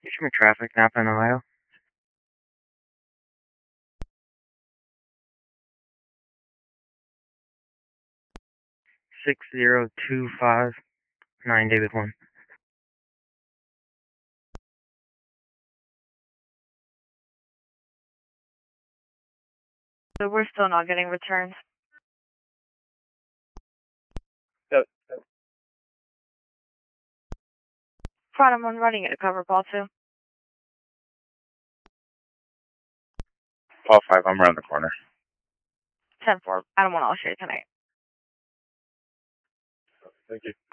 Richmond traffic, Napa, in Ohio. 60259 David 1. So we're still not getting returns. Yep. Fraud, I'm running it a cover call too. Paul 5, I'm around the corner. 10-4. I don't want all shit tonight. Thank you.